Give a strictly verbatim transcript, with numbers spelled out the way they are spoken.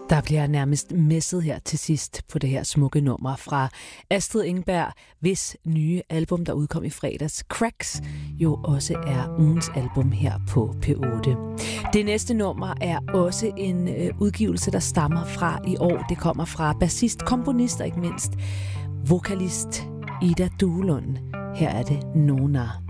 Der bliver nærmest messet her til sidst på det her smukke nummer fra Astrid Engberg, hvis nye album, der udkom i fredags, Cracks, jo også er ugens album her på P otte. Det næste nummer er også en øh, udgivelse, der stammer fra i år. Det kommer fra bassist, komponist og ikke mindst vokalist Ida Duelund. Her er det Nona.